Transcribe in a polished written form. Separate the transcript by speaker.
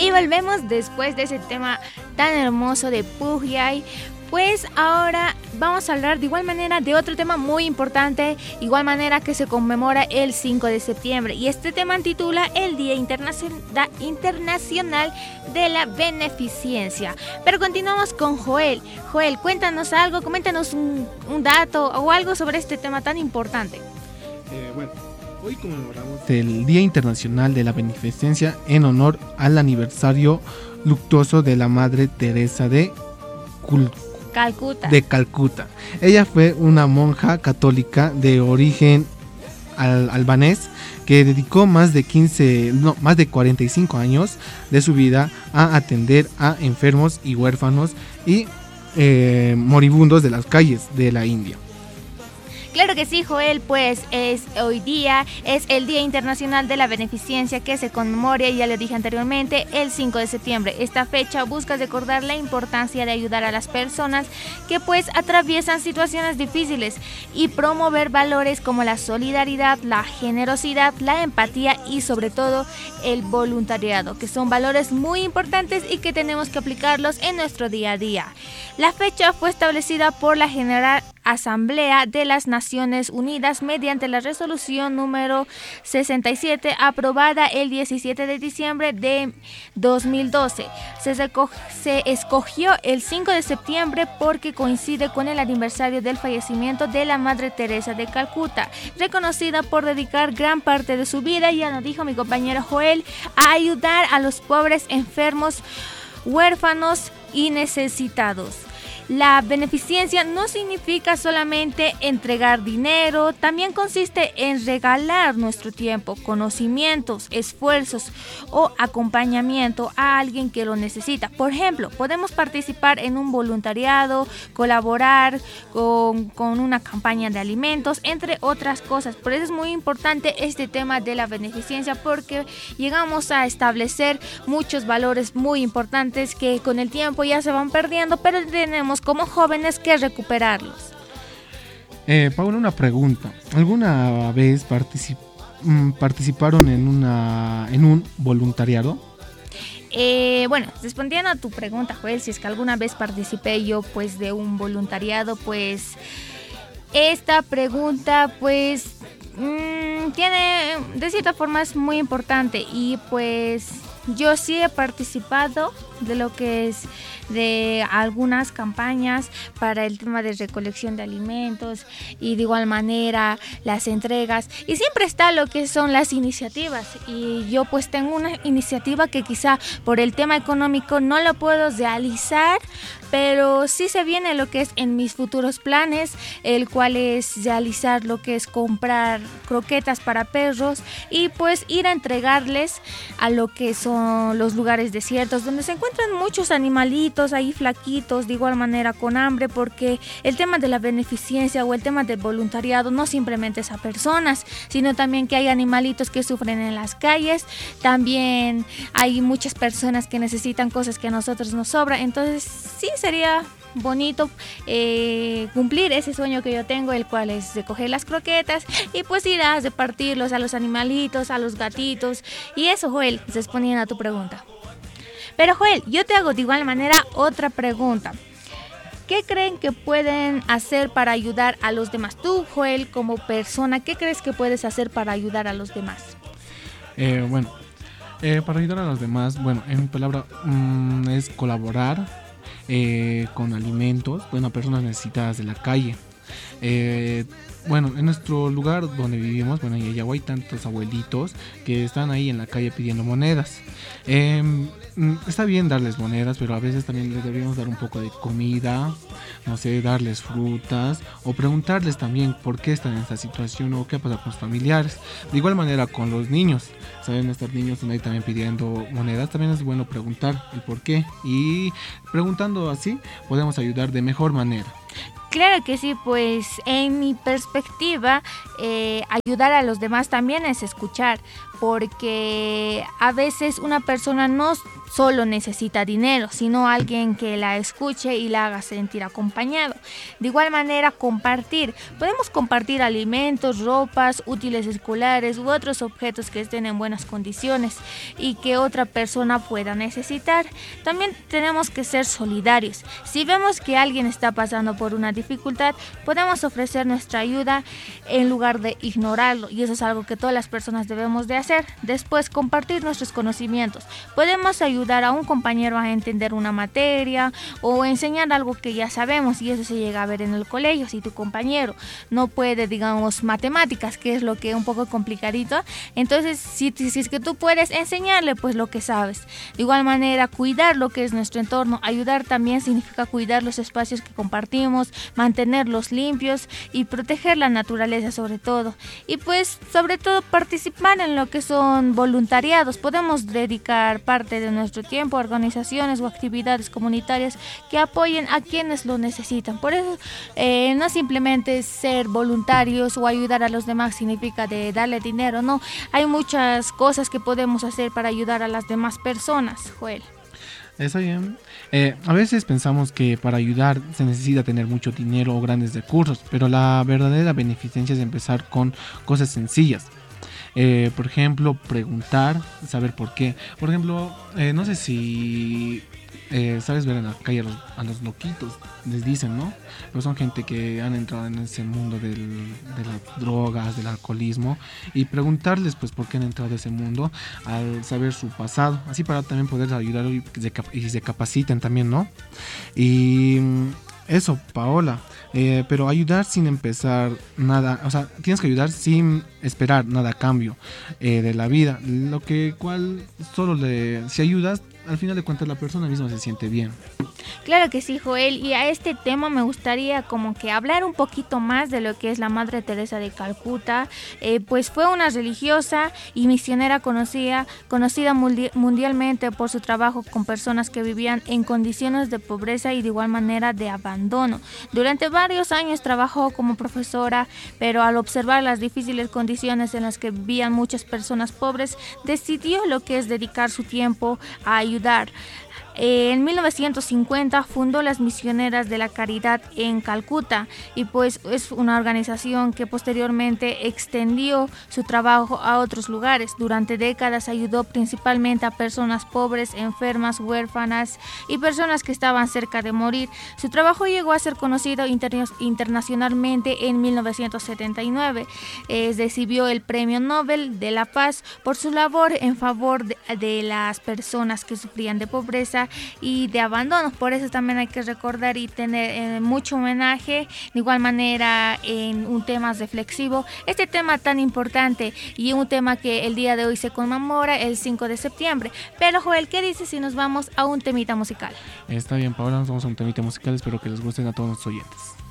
Speaker 1: Y volvemos después de ese tema tan hermoso de Pugyay. Pues ahora vamos a hablar de igual manera de otro tema muy importante, igual manera que se conmemora el 5 de septiembre. Y este tema titula el Día Internacional de la Beneficencia. Pero continuamos con Joel. Joel, cuéntanos algo, coméntanos un dato o algo sobre este tema tan importante.
Speaker 2: Hoy conmemoramos el Día Internacional de la Beneficencia en honor al aniversario luctuoso de la Madre Teresa de Calcuta. Ella fue una monja católica de origen albanés que dedicó más de 45 años de su vida a atender a enfermos y huérfanos y moribundos de las calles de la India.
Speaker 1: Claro que sí, Joel, pues hoy día es el Día Internacional de la Beneficencia que se conmemora, ya lo dije anteriormente, el 5 de septiembre. Esta fecha busca recordar la importancia de ayudar a las personas que pues atraviesan situaciones difíciles y promover valores como la solidaridad, la generosidad, la empatía y sobre todo el voluntariado, que son valores muy importantes y que tenemos que aplicarlos en nuestro día a día. La fecha fue establecida por la General Asamblea de las Naciones Unidas mediante la resolución número 67 aprobada el 17 de diciembre de 2012. Se escogió el 5 de septiembre porque coincide con el aniversario del fallecimiento de la Madre Teresa de Calcuta, reconocida por dedicar gran parte de su vida, ya nos dijo mi compañero Joel, a ayudar a los pobres, enfermos, huérfanos y necesitados. La beneficencia no significa solamente entregar dinero, también consiste en regalar nuestro tiempo, conocimientos, esfuerzos o acompañamiento a alguien que lo necesita. Por ejemplo, podemos participar en un voluntariado, colaborar con una campaña de alimentos, entre otras cosas. Por eso es muy importante este tema de la beneficencia, porque llegamos a establecer muchos valores muy importantes que con el tiempo ya se van perdiendo, pero tenemos como jóvenes que recuperarlos.
Speaker 2: Paula, una pregunta. ¿Alguna vez participaron en un voluntariado?
Speaker 1: Respondiendo a tu pregunta, Joel, si es que alguna vez participé yo pues de un voluntariado, pues esta pregunta pues tiene de cierta forma es muy importante y pues yo sí he participado de lo que es de algunas campañas para el tema de recolección de alimentos y de igual manera las entregas, y siempre está lo que son las iniciativas, y yo pues tengo una iniciativa que quizá por el tema económico no lo puedo realizar, pero sí se viene lo que es en mis futuros planes, el cual es realizar lo que es comprar croquetas para perros y pues ir a entregarles a lo que son los lugares desiertos donde se encuentran muchos animalitos ahí flaquitos, de igual manera con hambre, porque el tema de la beneficencia o el tema del voluntariado no simplemente es a personas, sino también que hay animalitos que sufren en las calles, también hay muchas personas que necesitan cosas que a nosotros nos sobra. Entonces sí sería bonito cumplir ese sueño que yo tengo, el cual es recoger las croquetas y pues ir a repartirlos a los animalitos, a los gatitos, y eso, Joel, respondiendo a tu pregunta. Pero Joel, yo te hago de igual manera otra pregunta. ¿Qué creen que pueden hacer para ayudar a los demás? Tú, Joel, como persona, ¿qué crees que puedes hacer para ayudar a los demás?
Speaker 2: Para ayudar a los demás, en mi palabra es colaborar con alimentos, a personas necesitadas de la calle. En nuestro lugar donde vivimos, en Yayaguá hay tantos abuelitos que están ahí en la calle pidiendo monedas. Está bien darles monedas, pero a veces también les deberíamos dar un poco de comida, no sé, darles frutas o preguntarles también por qué están en esta situación o qué pasa con sus familiares. De igual manera con los niños, saben, estos niños están ahí también pidiendo monedas, también es bueno preguntar el por qué, y preguntando así podemos ayudar de mejor manera.
Speaker 1: Claro que sí, pues en mi perspectiva, ayudar a los demás también es escuchar, porque a veces una persona no solo necesita dinero, sino alguien que la escuche y la haga sentir acompañado. De igual manera, compartir. Podemos compartir alimentos, ropas, útiles escolares u otros objetos que estén en buenas condiciones y que otra persona pueda necesitar. También tenemos que ser solidarios. Si vemos que alguien está pasando por una dificultad, podemos ofrecer nuestra ayuda en lugar de ignorarlo, y eso es algo que todas las personas debemos de hacer. Después, compartir nuestros conocimientos. Podemos ayudar a un compañero a entender una materia o enseñar algo que ya sabemos, y eso se llega a ver en el colegio. Si tu compañero no puede, digamos, matemáticas, que es lo que es un poco complicadito, entonces si es que tú puedes enseñarle pues lo que sabes. De igual manera, cuidar lo que es nuestro entorno. Ayudar también significa cuidar los espacios que compartimos, mantenerlos limpios y proteger la naturaleza sobre todo. Y pues sobre todo participar en lo que son voluntariados. Podemos dedicar parte de nuestro tiempo a organizaciones o actividades comunitarias que apoyen a quienes lo necesitan. Por eso no simplemente ser voluntarios o ayudar a los demás significa de darle dinero, no. Hay muchas cosas que podemos hacer para ayudar a las demás personas, Joel.
Speaker 2: Está bien. A veces pensamos que para ayudar se necesita tener mucho dinero o grandes recursos, pero la verdadera beneficencia es empezar con cosas sencillas. Por ejemplo, preguntar, saber por qué. Por ejemplo, no sé si sabes ver en la calle a los loquitos, les dicen, ¿no? Pero son gente que han entrado en ese mundo de las drogas, del alcoholismo, y preguntarles pues por qué han entrado a ese mundo al saber su pasado, así para también poder ayudar y se capaciten también, ¿no? Y eso, Paola. Pero ayudar sin empezar nada, o sea, tienes que ayudar sin esperar nada a cambio de la vida, lo que cual solo si ayudas, al final de cuentas la persona misma se siente bien.
Speaker 1: Claro que sí, Joel, y a este tema me gustaría como que hablar un poquito más de lo que es la Madre Teresa de Calcuta. Pues fue una religiosa y misionera conocida mundialmente por su trabajo con personas que vivían en condiciones de pobreza y de igual manera de abandono. Durante varios años trabajó como profesora, pero al observar las difíciles condiciones en las que vivían muchas personas pobres, decidió lo que es dedicar su tiempo a ayudar. En 1950 fundó las Misioneras de la Caridad en Calcuta, y pues es una organización que posteriormente extendió su trabajo a otros lugares. Durante décadas ayudó principalmente a personas pobres, enfermas, huérfanas y personas que estaban cerca de morir. Su trabajo llegó a ser conocido internacionalmente en 1979. Recibió el Premio Nobel de la Paz por su labor en favor de las personas que sufrían de pobreza y de abandono. Por eso también hay que recordar y tener mucho homenaje, de igual manera en un tema reflexivo, este tema tan importante y un tema que el día de hoy se conmemora el 5 de septiembre. Pero Joel, ¿qué dices si nos vamos a un temita musical?
Speaker 2: Está bien, Paola, nos vamos a un temita musical, espero que les gusten a todos los oyentes.